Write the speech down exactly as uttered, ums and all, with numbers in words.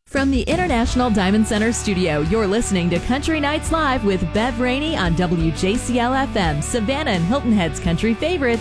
From the International Diamond Center studio, you're listening to Country Nights Live with Bev Rainey on W J C L F M, Savannah and Hilton Head's country favorites.